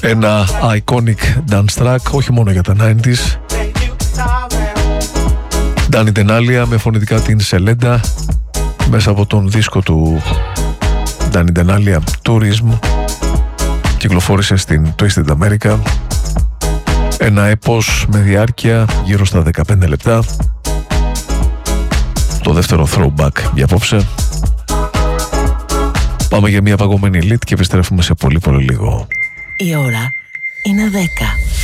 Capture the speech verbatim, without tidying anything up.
Ένα iconic dance track, όχι μόνο για τα ενενήντα. Ντάνι Ντενάλια με φωνητικά την Σελέντα μέσα από τον δίσκο του Ντάνι Ντενάλια Tourism. Κυκλοφόρησε στην Twisted America. Ένα έπος με διάρκεια γύρω στα δεκαπέντε λεπτά. Το δεύτερο throwback για απόψε. Πάμε για μια παγωμένη elite και επιστρέφουμε σε πολύ πολύ λίγο. Η ώρα είναι δέκα.